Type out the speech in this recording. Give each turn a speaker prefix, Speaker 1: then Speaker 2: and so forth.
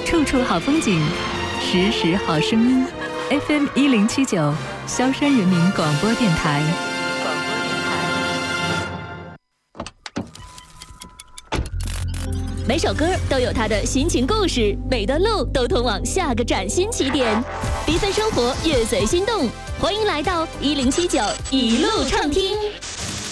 Speaker 1: 处处好风景，时时好声音。FM 1079，萧山人民广播电台。
Speaker 2: 每首歌都有它的心情故事，每段路都通往下个崭新起点。缤纷生活，乐随心动，欢迎来到1079一路畅听。